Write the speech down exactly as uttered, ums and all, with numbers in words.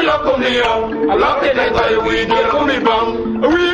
love come here. I love the night I we get on me bang. We